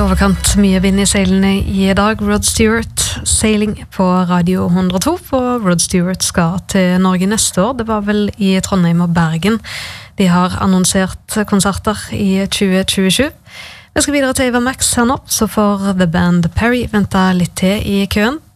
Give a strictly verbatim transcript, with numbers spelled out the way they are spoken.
Overkant mye vind i seilene i dag. Rod Stewart, sailing på Radio hundre og to, for Rod Stewart skal til Norge neste år. Det var vel i Trondheim og Bergen. De har annonsert konserter i tjue tjuesju. Vi skal videre til Eva Max her nå, så får The Band Perry vente litt til i køen.